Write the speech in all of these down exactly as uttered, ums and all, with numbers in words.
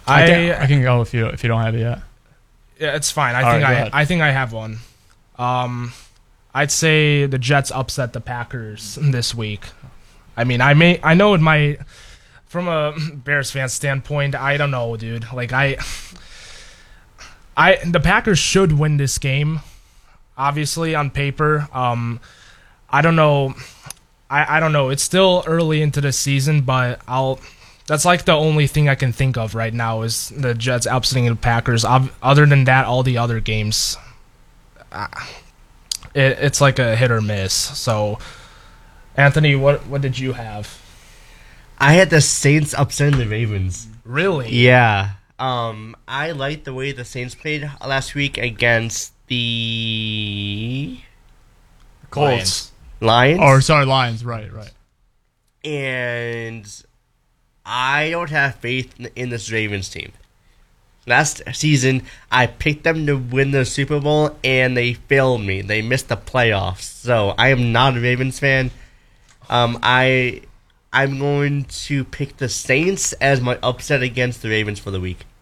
I I can, I can go if you if you don't have it yet. Yeah, it's fine. I All think right, go I ahead. I think I have one. Um, I'd say the Jets upset the Packers this week. I mean, I may I know it might from a Bears fan standpoint. I don't know, dude. Like I, I the Packers should win this game. Obviously, on paper. Um, I don't know. I, I don't know. It's still early into the season, but I'll. That's like the only thing I can think of right now is the Jets upsetting the Packers. Ob- Other than that, all the other games, uh, it, it's like a hit or miss. So, Anthony, what what did you have? I had the Saints upsetting the Ravens. Really? Yeah. Um, I liked the way the Saints played last week against the Colts. Lions. Or sorry, Lions. Right, right. And I don't have faith in- in this Ravens team. Last season, I picked them to win the Super Bowl, and they failed me. They missed the playoffs. So I am not a Ravens fan. Um, I, I'm going to pick the Saints as my upset against the Ravens for the week.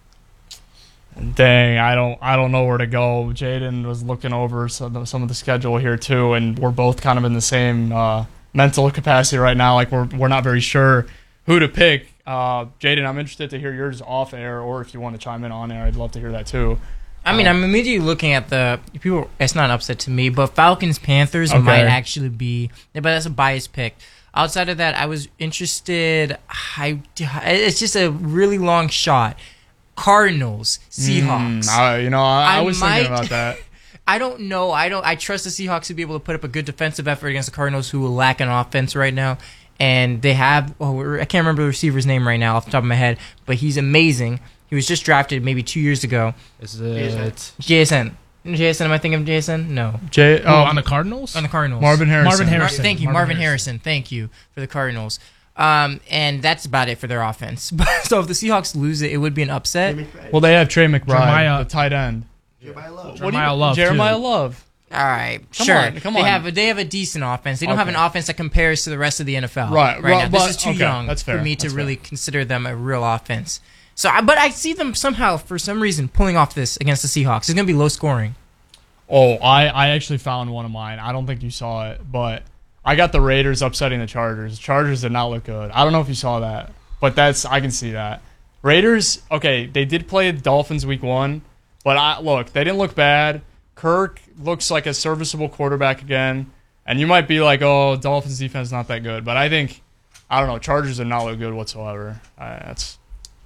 Dang, I don't I don't know where to go. Jaden was looking over some, some of the schedule here too, and we're both kind of in the same uh, mental capacity right now. Like we're we're not very sure who to pick. Uh, Jaden, I'm interested to hear yours off air, or if you want to chime in on air, I'd love to hear that too. I mean, Um, I'm immediately looking at the people. It's not an upset to me, but Falcons Panthers Okay. might actually be. But that's a biased pick. Outside of that, I was interested. I it's just a really long shot. Cardinals Seahawks. Mm, I, you know, I, I I was might- thinking about that. I don't know. I don't. I trust the Seahawks to be able to put up a good defensive effort against the Cardinals, who lack an offense right now. And they have. Oh, I can't remember the receiver's name right now off the top of my head, but he's amazing. He was just drafted maybe two years ago. Is it J S N. J S N. Am I thinking of J S N? No. Jay, oh, oh, on the Cardinals? On the Cardinals. Marvin Harrison. Marvin Mar- Harrison. thank you, Marvin Marvin Harrison. Harrison. Thank you for the Cardinals. Um, and that's about it for their offense. So if the Seahawks lose it, it would be an upset. Well, they have Trey McBride, Jeremiah- the tight end. Jeremiah Love. What do Jeremiah you- Love, too. Jeremiah Love. All right, Come sure. on, come they on. have a, they have a decent offense. They don't have an Okay. offense that compares to the rest of the N F L. Right, right well, now. This but- is too okay, young that's fair, for me to that's really fair. consider them a real offense. So, I, but I see them somehow, for some reason, pulling off this against the Seahawks. It's going to be low scoring. Oh, I, I actually found one of mine. I don't think you saw it, but I got the Raiders upsetting the Chargers. The Chargers did not look good. I don't know if you saw that, but that's I can see that. Raiders, okay, they did play the Dolphins week one, but I look, they didn't look bad. Kirk looks like a serviceable quarterback again, and you might be like, oh, Dolphins defense is not that good, but I think, I don't know, Chargers did not look good whatsoever. Uh, that's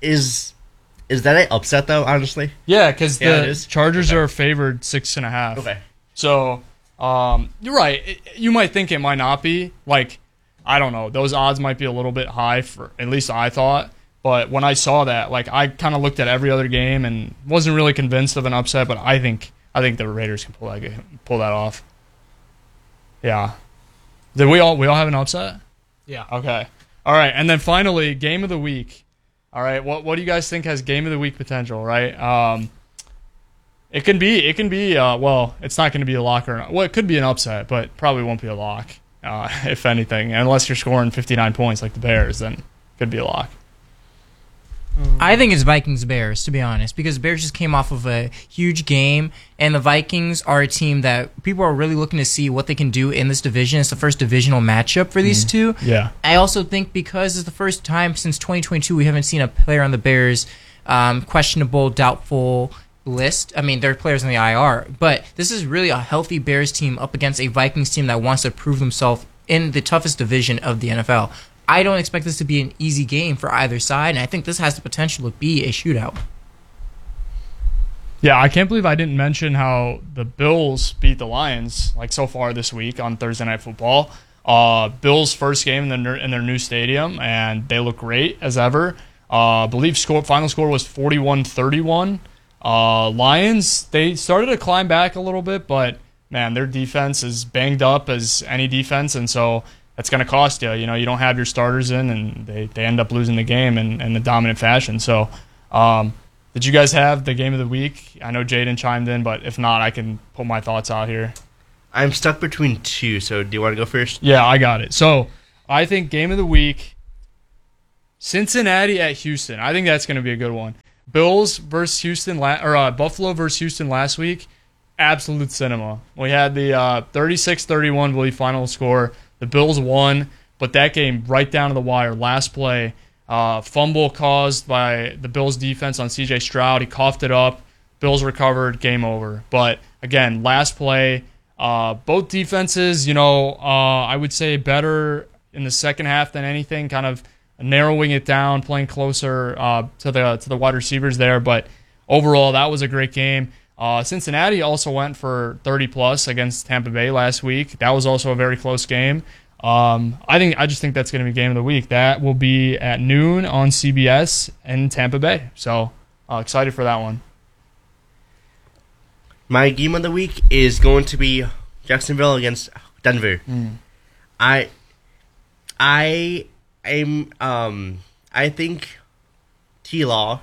Is is that an upset though? Honestly. yeah, because Yeah, it the is. Chargers Okay. are favored six and a half. Okay. So, um, you're right. It, you might think it might not be. Like, I don't know. Those odds might be a little bit high for at least I thought. But when I saw that, like, I kind of looked at every other game and wasn't really convinced of an upset. But I think I think the Raiders can pull that game, pull that off. Yeah. Did we all we all have an upset? Yeah. Okay. All right. And then finally, game of the week. All right. What what do you guys think has game of the week potential? Right. Um, it can be. It can be. Uh, well, it's not going to be a lock or not. Well, it could be an upset, but probably won't be a lock. Uh, if anything, unless you're scoring fifty-nine points like the Bears, then it could be a lock. I think it's Vikings Bears, to be honest, because Bears just came off of a huge game, and the Vikings are a team that people are really looking to see what they can do in this division. It's the first divisional matchup for these two. Yeah. I also think because it's the first time since twenty twenty-two we haven't seen a player on the Bears um, questionable, doubtful list. I mean, there are players on the I R, but this is really a healthy Bears team up against a Vikings team that wants to prove themselves in the toughest division of the N F L. I don't expect this to be an easy game for either side, and I think this has the potential to be a shootout. Yeah, I can't believe I didn't mention how the Bills beat the Lions like so far this week on Thursday Night Football. Uh, Bills' first game in their, in their new stadium, and they look great as ever. Uh, I believe score final score was forty-one thirty-one. Uh, Lions, they started to climb back a little bit, but man, their defense is banged up as any defense, and so that's going to cost you. You know, you don't have your starters in, and they, they end up losing the game in, in the dominant fashion. So, um, did you guys have the game of the week? I know Jaden chimed in, but if not, I can put my thoughts out here. I'm stuck between two, so do you want to go first? Yeah, I got it. So, I think game of the week, Cincinnati at Houston. I think that's going to be a good one. Bills versus Houston, la- or uh, Buffalo versus Houston last week, absolute cinema. We had the uh, thirty-six thirty-one, I believe, final score. The Bills won, but that game right down to the wire. Last play, uh, fumble caused by the Bills defense on C J Stroud. He coughed it up. Bills recovered. Game over. But again, last play. Uh, both defenses, you know, uh, I would say better in the second half than anything. Kind of narrowing it down, playing closer uh, to the to the wide receivers there. But overall, that was a great game. Uh, Cincinnati also went for thirty plus against Tampa Bay last week. That was also a very close game. Um, I think I just think that's going to be game of the week. That will be at noon on C B S in Tampa Bay. So uh, excited for that one. My game of the week is going to be Jacksonville against Denver. Mm. I, I am um I think T-Law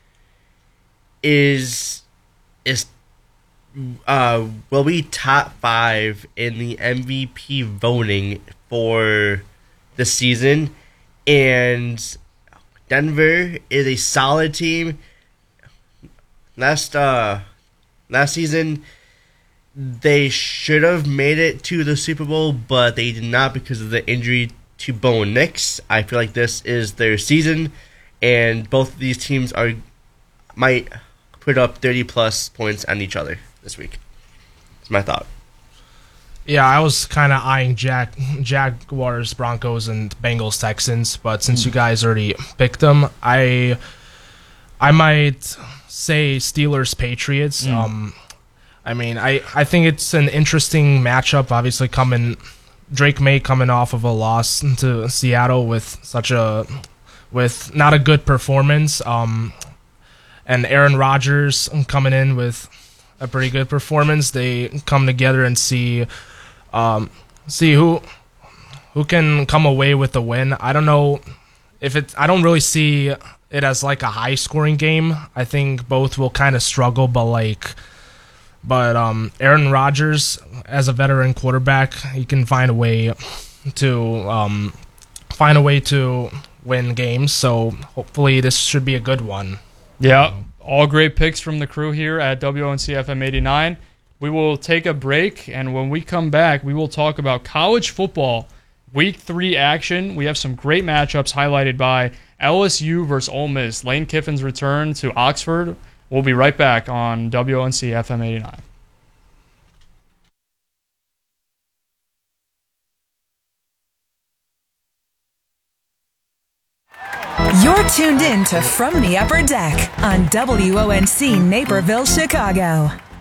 is is uh will be top five in the M V P voting for the season, and Denver is a solid team. Last uh last season they should have made it to the Super Bowl, but they did not because of the injury to Bo Nix. I feel like this is their season, and both of these teams are might put up thirty plus points on each other this week. That's my thought. Yeah, I was kind of eyeing Jag- Jaguars, Broncos, and Bengals, Texans, but since you guys already picked them, I I might say Steelers, Patriots. Mm. Um, I mean, I, I think it's an interesting matchup. Obviously, coming Drake May coming off of a loss to Seattle with such a with not a good performance, um, and Aaron Rodgers coming in with a pretty good performance. They come together and see um, see who who can come away with the win. I don't know if it's. I don't really see it as like a high scoring game. I think both will kind of struggle, but like. But um, Aaron Rodgers, as a veteran quarterback, he can find a way to um, find a way to win games. So hopefully this should be a good one. Yeah, all great picks from the crew here at W O N C F M eighty-nine. We will take a break, and when we come back, we will talk about college football week three action. We have some great matchups highlighted by L S U versus Ole Miss. Lane Kiffin's return to Oxford. We'll be right back on W O N C F M eighty-nine. You're tuned in to From the Upper Deck on W O N C Naperville, Chicago.